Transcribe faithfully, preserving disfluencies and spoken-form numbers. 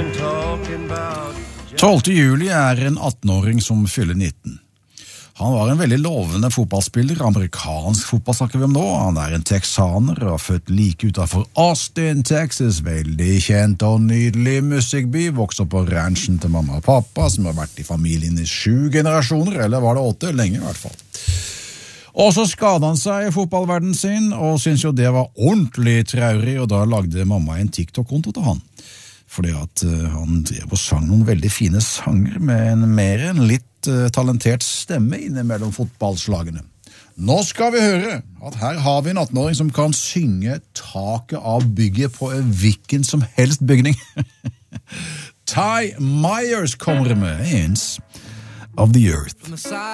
tolvte juli er en atten-åring som fyller nitten. Han var en veldig lovende fotballspiller, amerikansk fotball snakker vi om nå. Han er en texaner og er født like utenfor Austin, Texas, veldig kjent og nydelig musikkby, vokste opp på ranchen til mamma og pappa, som har vært i familien i sju generasjoner, eller var det åtte, lenge i hvert fall. Og så skadet han seg i fotballverden sin, og syntes jo det var ordentlig traurig, og da lagde mamma en TikTok-konto til han. Fordi at uh, han drev og sang noen veldig fine sanger med en mer enn litt uh, talentert stemme innimellom fotballslagene. Nå skal vi høre at her har vi en atten-åring som kan synge taket av bygget på en hvilken som helst bygning. Ty Myers kommer med Ends of the Earth.